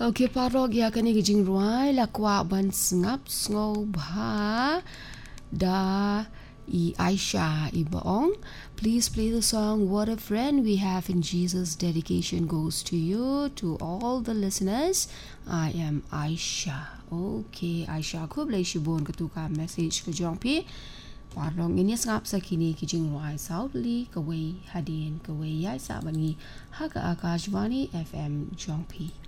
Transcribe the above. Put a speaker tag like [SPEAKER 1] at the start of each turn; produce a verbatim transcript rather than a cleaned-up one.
[SPEAKER 1] Okay, parok ya kani gijing ruai la kwa ban sngap sngo bha da i Aisha i baong. Please play the song What a Friend We Have in Jesus. Dedication goes to you, to all the listeners. I am Aisha. Okay, Aisha ko blay shibon katuka message ko jongpi. Parong ini sngap sa kini gijing ruai Southly kaway hadin kaway yai sa bani haga Akashvani F M jongpi.